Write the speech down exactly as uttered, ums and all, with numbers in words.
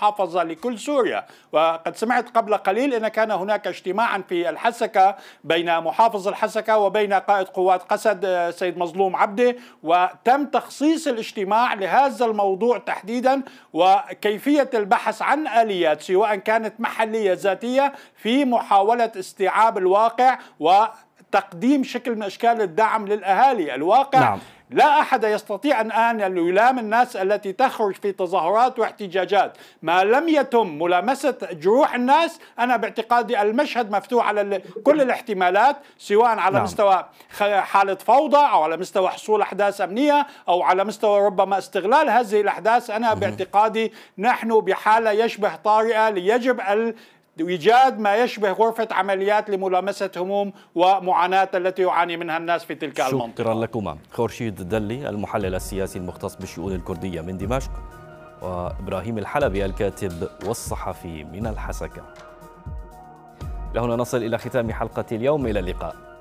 محافظة لكل سوريا. وقد سمعت قبل قليل أن كان هناك اجتماعا في الحسكة بين محافظ الحسكة وبين قائد قوات قسد سيد مظلوم عبده، وتم تخصيص الاجتماع لهذا الموضوع تحديدا وكيفية البحث عن آليات سواء كانت محلية ذاتية في محاولة استيعاب الواقع وتقديم شكل من أشكال الدعم للأهالي. الواقع نعم. لا أحد يستطيع الآن أن يلام الناس التي تخرج في تظاهرات واحتجاجات ما لم يتم ملامسة جروح الناس. أنا باعتقادي المشهد مفتوح على كل الاحتمالات، سواء على نعم. مستوى حالة فوضى أو على مستوى حصول أحداث أمنية أو على مستوى ربما استغلال هذه الأحداث. أنا باعتقادي نحن بحالة يشبه طارئة، ليجب ال إيجاد ما يشبه غرفة عمليات لملامسة هموم ومعاناة التي يعاني منها الناس في تلك المنطقة. شكرا لكما خورشيد الدلي المحلل السياسي المختص بالشؤون الكردية من دمشق، وإبراهيم الحلبي الكاتب والصحفي من الحسكة. لهنا نصل إلى ختام حلقة اليوم، إلى اللقاء.